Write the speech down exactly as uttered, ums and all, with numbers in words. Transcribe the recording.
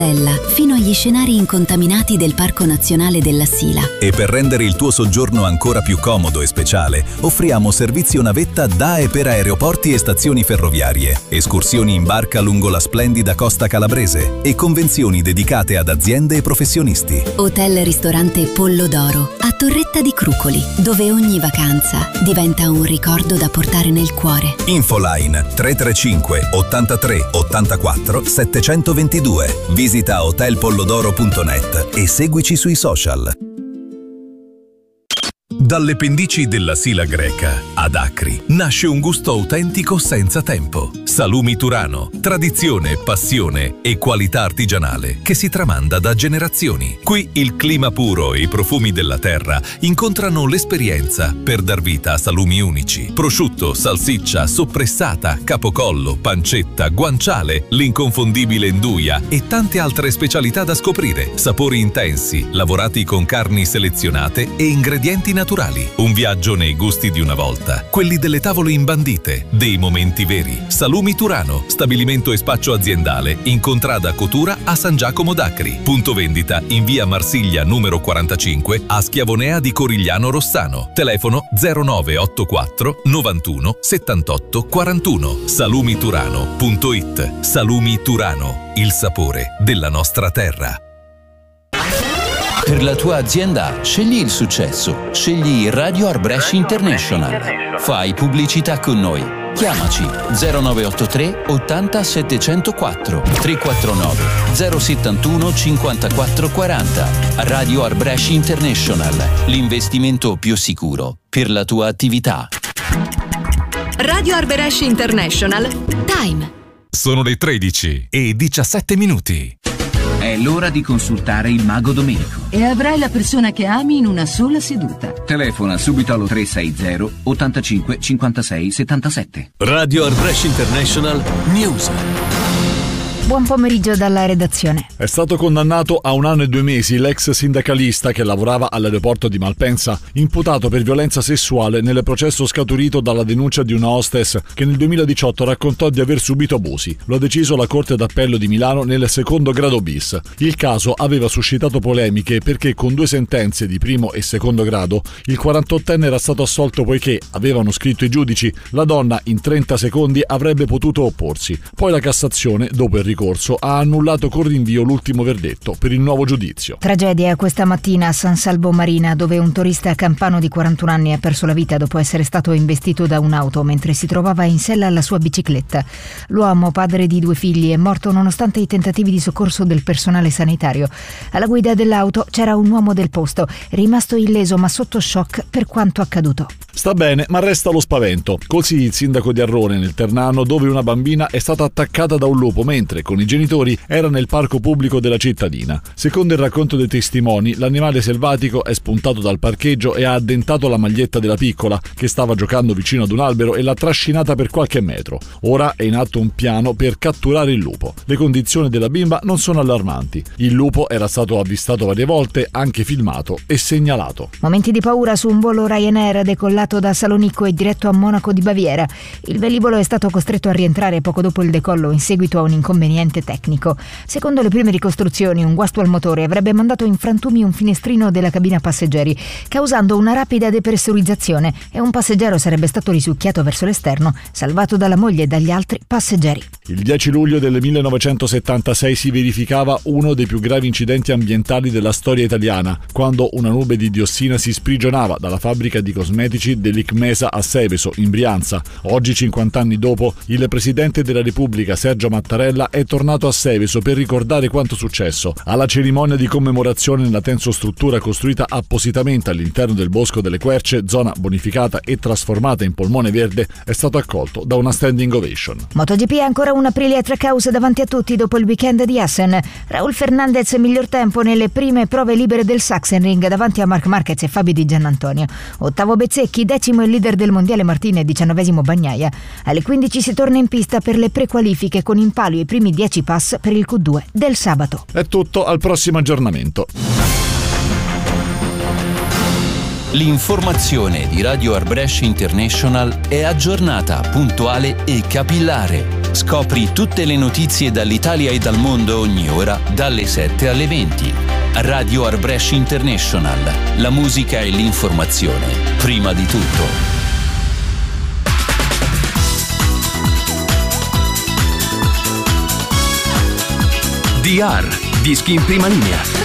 fino agli scenari incontaminati del Parco Nazionale della Sila. E per rendere il tuo soggiorno ancora più comodo e speciale, offriamo servizio navetta da e per aeroporti e stazioni ferroviarie, escursioni in barca lungo la splendida costa calabrese e convenzioni dedicate ad aziende e professionisti. Hotel Ristorante Pollo d'Oro a Torretta di Crucoli, dove ogni vacanza diventa un ricordo da portare nel cuore. Infoline tre tre cinque ottantatré ottantaquattro settecentoventidue. Visita hotel pollodoro punto net e seguici sui social. Dalle pendici della Sila greca ad Acri nasce un gusto autentico senza tempo. Salumi Turano, tradizione, passione e qualità artigianale che si tramanda da generazioni. Qui il clima puro e i profumi della terra incontrano l'esperienza per dar vita a salumi unici. Prosciutto, salsiccia, soppressata, capocollo, pancetta, guanciale, l'inconfondibile nduja e tante altre specialità da scoprire. Sapori intensi, lavorati con carni selezionate e ingredienti naturali. Un viaggio nei gusti di una volta, quelli delle tavole imbandite, dei momenti veri. Salumi Turano, stabilimento e spaccio aziendale in contrada Cotura a San Giacomo d'Acri. Punto vendita in via Marsiglia numero quarantacinque a Schiavonea di Corigliano Rossano. Telefono zero nove otto quattro novantuno settantotto quarantuno. salumiturano punto it. Salumi Turano, il sapore della nostra terra. Per la tua azienda scegli il successo, scegli Radio Arbresh International. Fai pubblicità con noi. Chiamaci zero nove otto tre ottanta settecentoquattro tre quattro nove zero settantuno cinquantaquattro quaranta. Radio Arbresh International, l'investimento più sicuro per la tua attività. Radio Arbresh International. Time. Sono le tredici e diciassette minuti. È l'ora di consultare il Mago Domenico. E avrai la persona che ami in una sola seduta. Telefona subito allo tre sei zero ottantacinque cinquantasei settantasette. Radio Arbresh International News. Buon pomeriggio dalla redazione. È stato condannato a un anno e due mesi l'ex sindacalista che lavorava all'aeroporto di Malpensa, imputato per violenza sessuale nel processo scaturito dalla denuncia di una hostess che nel duemiladiciotto raccontò di aver subito abusi. Lo ha deciso la Corte d'Appello di Milano nel secondo grado bis. Il caso aveva suscitato polemiche perché con due sentenze di primo e secondo grado il quarantottenne era stato assolto poiché, avevano scritto i giudici, la donna in trenta secondi avrebbe potuto opporsi. Poi la Cassazione, dopo il ricorso, ha annullato con rinvio l'ultimo verdetto per il nuovo giudizio. Tragedia questa mattina a San Salvo Marina, dove un turista campano di quarantuno anni ha perso la vita dopo essere stato investito da un'auto mentre si trovava in sella alla sua bicicletta. L'uomo, padre di due figli, è morto nonostante i tentativi di soccorso del personale sanitario. Alla guida dell'auto c'era un uomo del posto, rimasto illeso ma sotto shock per quanto accaduto. Sta bene, ma resta lo spavento. Così il sindaco di Arrone, nel Ternano, dove una bambina è stata attaccata da un lupo mentre con i genitori era nel parco pubblico della cittadina. Secondo il racconto dei testimoni, l'animale selvatico è spuntato dal parcheggio e ha addentato la maglietta della piccola, che stava giocando vicino ad un albero, e l'ha trascinata per qualche metro. Ora è in atto un piano per catturare il lupo. Le condizioni della bimba non sono allarmanti. Il lupo era stato avvistato varie volte, anche filmato e segnalato. Momenti di paura su un volo Ryanair decollato da Salonicco e diretto a Monaco di Baviera. Il velivolo è stato costretto a rientrare poco dopo il decollo in seguito a un inconveniente tecnico. Secondo le prime ricostruzioni, un guasto al motore avrebbe mandato in frantumi un finestrino della cabina passeggeri, causando una rapida depressurizzazione, e un passeggero sarebbe stato risucchiato verso l'esterno, salvato dalla moglie e dagli altri passeggeri. Il dieci luglio del millenovecentosettantasei si verificava uno dei più gravi incidenti ambientali della storia italiana, quando una nube di diossina si sprigionava dalla fabbrica di cosmetici dell'Icmesa a Seveso, in Brianza. Oggi, cinquanta anni dopo, il presidente della Repubblica Sergio Mattarella è tornato a Seveso per ricordare quanto successo. Alla cerimonia di commemorazione nella tensostruttura costruita appositamente all'interno del Bosco delle Querce, zona bonificata e trasformata in polmone verde, è stato accolto da una standing ovation. MotoGP ancora un Aprilia Trackhouse davanti a tutti dopo il weekend di Assen. Raul Fernandez miglior tempo nelle prime prove libere del Sachsenring davanti a Marc Marquez e Fabio Di Giannantonio. Ottavo Bezzecchi, decimo il leader del mondiale Martin e diciannovesimo Bagnaia. Alle quindici si torna in pista per le prequalifiche con in palio i primi dieci pass per il Q due del sabato. È tutto, al prossimo aggiornamento. L'informazione di Radio Arbresh International è aggiornata, puntuale e capillare. Scopri tutte le notizie dall'Italia e dal mondo ogni ora, dalle sette alle venti. Radio Art Brescia International. La musica e l'informazione. Prima di tutto. D R, dischi in prima linea.